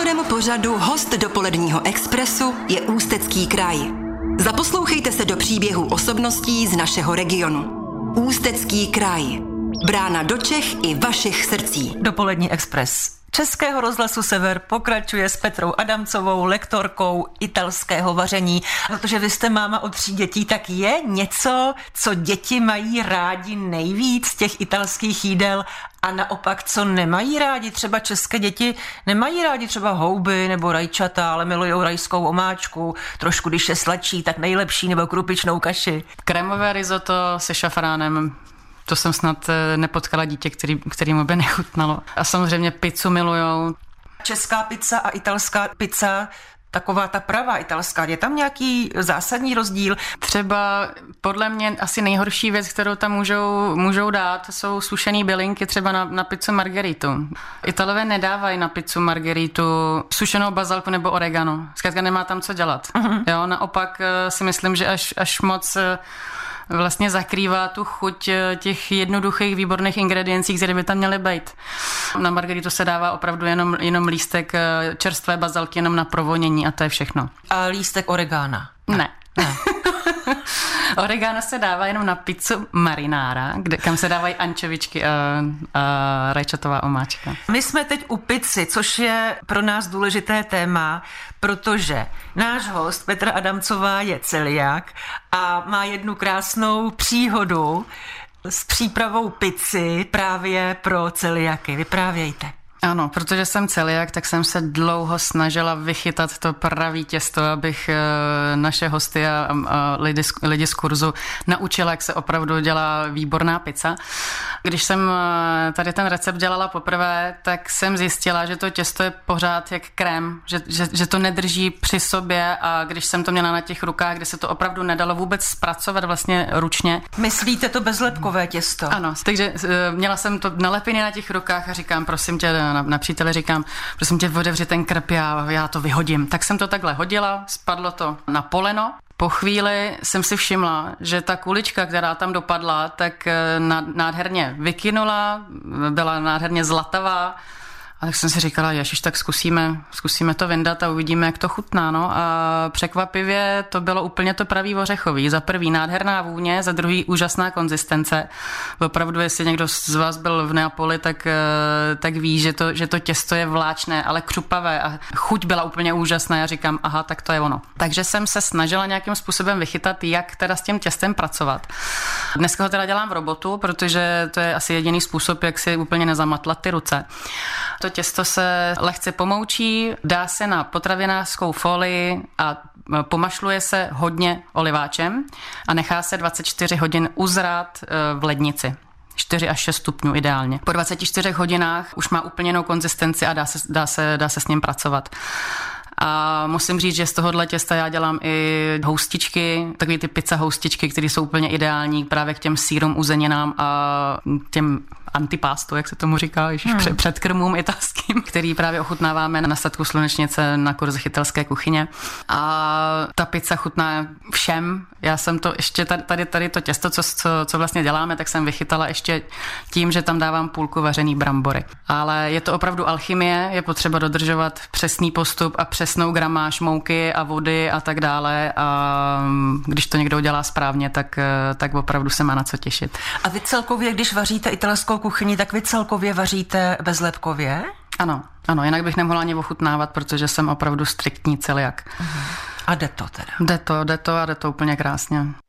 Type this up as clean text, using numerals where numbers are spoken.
Sponzorem pořadu Host dopoledního Expressu je Ústecký kraj. Zaposlouchejte se do příběhů osobností z našeho regionu. Ústecký kraj. Brána do Čech i vašich srdcí. Dopolední Express Českého rozhlasu Sever pokračuje s Petrou Adamcovou, lektorkou italského vaření. Protože vy jste máma od 3 dětí, tak je něco, co děti mají rádi nejvíc z těch italských jídel a naopak, co nemají rádi? Třeba české děti nemají rádi třeba houby nebo rajčata, ale milujou rajskou omáčku, trošku když je sladší, tak nejlepší, nebo krupičnou kaši. Krémové risotto se šafránem. To jsem snad nepotkala dítě, kterým by nechutnalo. A samozřejmě pizzu milujou. Česká pizza a italská pizza, taková ta pravá italská, je tam nějaký zásadní rozdíl? Třeba podle mě asi nejhorší věc, kterou tam můžou dát, jsou sušený bylinky třeba na pizzu margaritu. Italové nedávají na pizzu margaritu sušenou bazalku nebo oregano. Zkrátka nemá tam co dělat. Jo, naopak si myslím, že až moc vlastně zakrývá tu chuť těch jednoduchých výborných ingrediencí, které by tam měly být. Na margaritu se dává opravdu jenom lístek čerstvé bazalky, jenom na provonění a to je všechno. A lístek oregána? Ne. Oregano se dává jenom na pizzu marinára, kam se dávají ančovičky a rajčatová omáčka. My jsme teď u pizzy, což je pro nás důležité téma, protože náš host Petra Adamcová je celiak a má jednu krásnou příhodu s přípravou pizzy právě pro celiaky. Vyprávějte. Ano, protože jsem celiak, tak jsem se dlouho snažila vychytat to pravý těsto, abych naše hosty a lidi z kurzu naučila, jak se opravdu dělá výborná pizza. Když jsem tady ten recept dělala poprvé, tak jsem zjistila, že to těsto je pořád jak krém, že to nedrží při sobě a když jsem to měla na těch rukách, kde se to opravdu nedalo vůbec zpracovat vlastně ručně. Myslíte to bezlepkové těsto? Ano, takže měla jsem to nalepiny na těch rukách a říkám, prosím tě, na přítele říkám, prosím tě, otevři ten krb, já to vyhodím. Tak jsem to takhle hodila, spadlo to na poleno. Po chvíli jsem si všimla, že ta kulička, která tam dopadla, tak nádherně vykynula, byla nádherně zlatavá. A tak jsem si říkala, ježiš, tak zkusíme to vyndat a uvidíme, jak to chutná. No. A překvapivě to bylo úplně to pravý ořechový. Za prvý nádherná vůně, za druhý úžasná konzistence. Opravdu, jestli někdo z vás byl v Neapoli, tak ví, že to těsto je vláčné, ale křupavé a chuť byla úplně úžasná. Já říkám, aha, tak to je ono. Takže jsem se snažila nějakým způsobem vychytat, jak teda s tím těstem pracovat. Dneska ho teda dělám v robotu, protože to je asi jediný způsob, jak si úplně nezamatlat ty ruce. To těsto se lehce pomoučí, dá se na potravinářskou folii a pomašluje se hodně oliváčem a nechá se 24 hodin uzrát v lednici. 4 až 6 stupňů ideálně. Po 24 hodinách už má úplně jinou konzistenci a dá se s ním pracovat. A musím říct, že z tohohle těsta já dělám i houstičky, takové ty pizza houstičky, které jsou úplně ideální právě k těm sýrům, uzeninám a těm antipasto, jak se tomu říká, předkrmům italským, který právě ochutnáváme na statku Slunečnice na kurzech italské kuchyně. A ta pizza chutná všem. Já jsem to ještě tady to těsto, co vlastně děláme, tak jsem vychytala ještě tím, že tam dávám půlku vařený brambory. Ale je to opravdu alchymie, je potřeba dodržovat přesný postup a přesnou gramáž mouky a vody a tak dále. A když to někdo udělá správně, tak opravdu se má na co těšit. A vy celkově, když vaříte italskou kuchyni, tak vy celkově vaříte bezlepkově? Ano, jinak bych nemohla ani ochutnávat, protože jsem opravdu striktní celiak. A jde to teda? Jde to úplně krásně.